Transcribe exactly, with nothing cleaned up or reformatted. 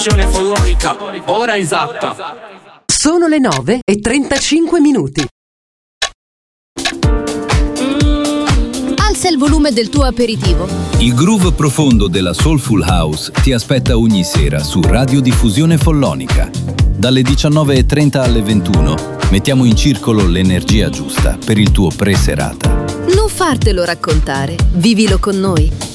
diffusione follonica, ora esatta. Sono le nove e trentacinque minuti. Alza il volume del tuo aperitivo. Il groove profondo della Soulful House ti aspetta ogni sera su Radiodiffusione Follonica. Dalle diciannove e trenta alle ventuno mettiamo in circolo l'energia giusta per il tuo pre-serata. Non fartelo raccontare, vivilo con noi.